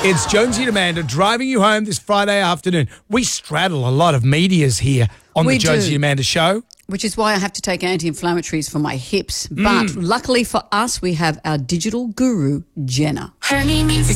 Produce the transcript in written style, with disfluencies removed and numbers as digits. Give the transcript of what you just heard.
It's Jonesy and Amanda driving you home this Friday afternoon. We straddle a lot of medias here on the Jonesy and Amanda show. Which is why I have to take anti-inflammatories for my hips. But luckily for us, we have our digital guru, Jenna. Her name is